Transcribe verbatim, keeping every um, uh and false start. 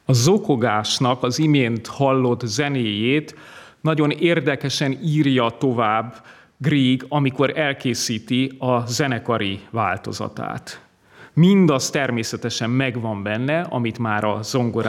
A zokogásnak az imént hallott zenéjét nagyon érdekesen írja tovább Grieg, amikor elkészíti a zenekari változatát. Mindaz természetesen megvan benne, amit már a zongorán